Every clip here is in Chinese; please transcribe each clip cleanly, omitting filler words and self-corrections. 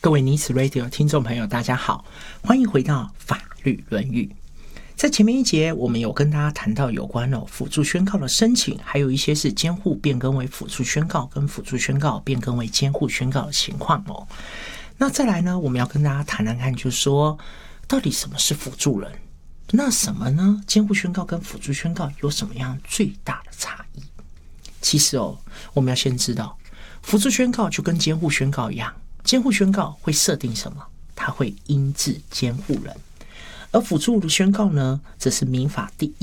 各位尼斯 Radio 听众朋友大家好，欢迎回到法律论语。在前面一节我们有跟大家谈到有关辅助宣告的申请，还有一些是监护变更为辅助宣告跟辅助宣告变更为监护宣告的情况那再来呢，我们要跟大家谈谈看，就是说到底什么是辅助人，那什么呢？监护宣告跟辅助宣告有什么样最大的差异？其实我们要先知道，辅助宣告就跟监护宣告一样，监护宣告会设定什么？它会因制监护人。而辅助的宣告呢，则是民法第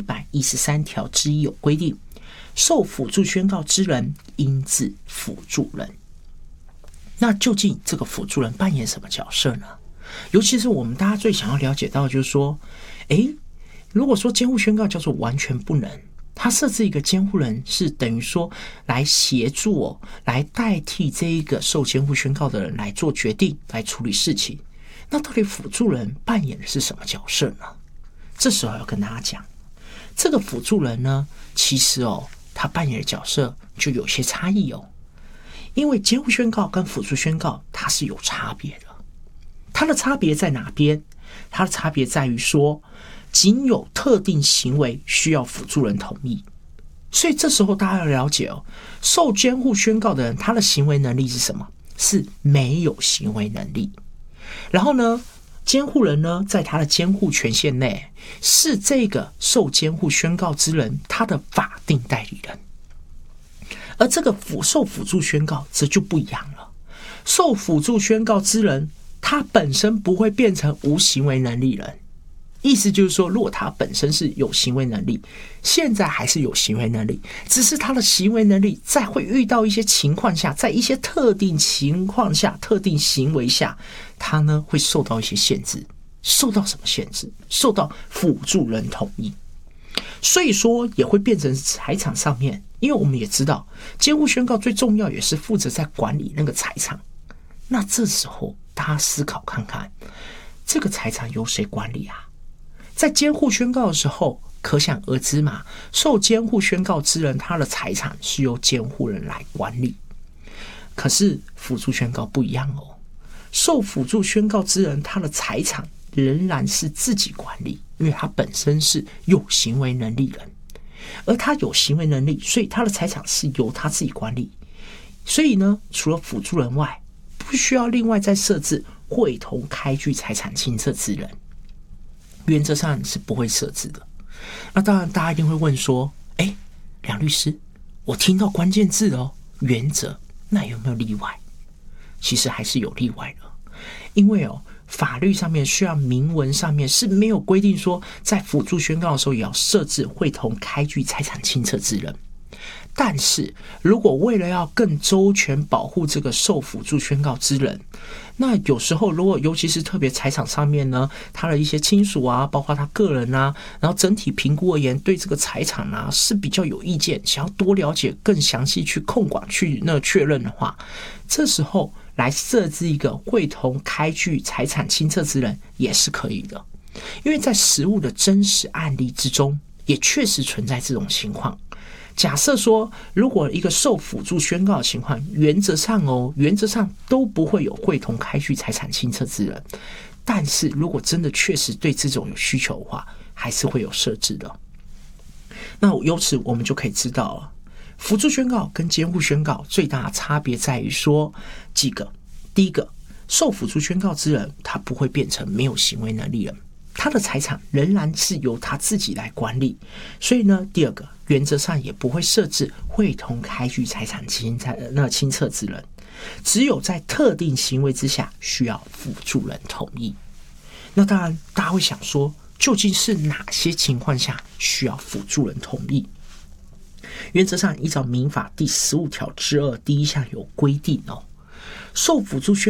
1113条之一有规定，受辅助宣告之人应制辅助人。那究竟这个辅助人扮演什么角色呢？尤其是我们大家最想要了解到的就是说，如果说监护宣告叫做完全不能，他设置一个监护人是等于说来协助来代替这一个受监护宣告的人来做决定，来处理事情。那到底辅助人扮演的是什么角色呢？这时候要跟大家讲，这个辅助人呢，其实他扮演的角色就有些差异因为监护宣告跟辅助宣告它是有差别的。它的差别在哪边？它的差别在于说，仅有特定行为需要辅助人同意。所以这时候大家要了解受监护宣告的人，他的行为能力是什么？是没有行为能力。然后呢，监护人呢，在他的监护权限内，是这个受监护宣告之人他的法定代理人。而这个受辅助宣告这就不一样了，受辅助宣告之人，他本身不会变成无行为能力人。意思就是说，如果他本身是有行为能力，现在还是有行为能力，只是他的行为能力在会遇到一些情况下，在一些特定情况下、特定行为下，他呢会受到一些限制。受到什么限制？受到辅助人同意。所以说也会变成财产上面，因为我们也知道，监护宣告最重要也是负责在管理那个财产。那这时候大家思考看看，这个财产由谁管理啊？在监护宣告的时候，可想而知嘛，受监护宣告之人，他的财产是由监护人来管理。可是辅助宣告不一样受辅助宣告之人，他的财产仍然是自己管理，因为他本身是有行为能力人，而他有行为能力，所以他的财产是由他自己管理。所以呢，除了辅助人外，不需要另外再设置会同开具财产清册之人。原则上是不会设置的。那当然大家一定会问说，梁律师，我听到关键字原则，那有没有例外？其实还是有例外的。因为法律上面需要明文上面是没有规定说，在辅助宣告的时候也要设置会同开具财产清册之人。但是如果为了要更周全保护这个受辅助宣告之人，那有时候如果尤其是特别财产上面呢，他的一些亲属啊，包括他个人啊，然后整体评估而言对这个财产啊是比较有意见，想要多了解更详细去控管去确认的话，这时候来设置一个会同开具财产清册之人也是可以的。因为在实务的真实案例之中也确实存在这种情况。假设说，如果一个受辅助宣告的情况，原则上都不会有会同开具财产清册之人，但是如果真的确实对这种有需求的话，还是会有设置的。那由此我们就可以知道了，辅助宣告跟监护宣告最大的差别在于说几个。第一个，受辅助宣告之人，他不会变成没有行为能力人，他的财产仍然是由他自己来管理。所以呢，第二个，原则上也不会设置会同开具财产清册之人，只有在特定行为之下需要辅助人同意。那当然大家会想说，究竟是哪些情况下需要辅助人同意？原则上依照民法第15条之2第1项有规定受辅助宣